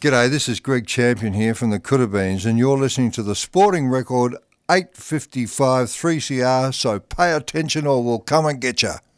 G'day, this is Greg Champion here from the Coodabbeans, and you're listening to the Sporting Record 855 3CR, so pay attention or we'll come and get ya.